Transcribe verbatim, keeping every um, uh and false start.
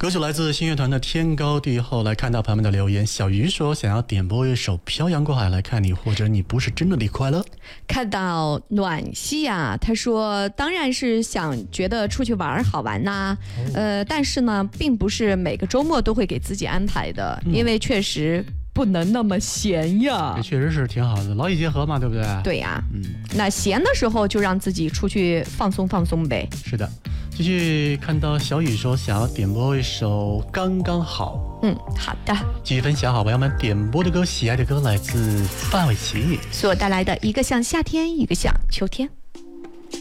歌曲来自新乐团的《天高地厚》。来看到朋友们的留言，小鱼说想要点播一首《漂洋过海来看你》，或者你不是真的你快乐。 看到暖西啊，他说当然是想觉得出去玩好玩呐、啊哦，呃，但是呢，并不是每个周末都会给自己安排的，嗯、因为确实不能那么闲呀。 这确实是挺好的，劳逸结合嘛，对不对？ 对呀，嗯，那闲的时候就让自己出去放松放松呗。 是的。继续看到小雨说想要点播一首《刚刚好》。 嗯，好的。 继续分享好朋友们点播的歌，喜爱的歌来自范玮琪， 所带来的一个像夏天，一个像秋天。